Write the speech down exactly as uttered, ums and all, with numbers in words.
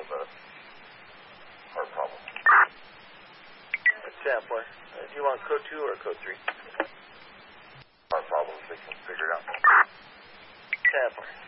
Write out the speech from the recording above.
with a heart problem. Sampler. Uh, do you want code two or code three? Heart problems, they can figure it out. Sampler.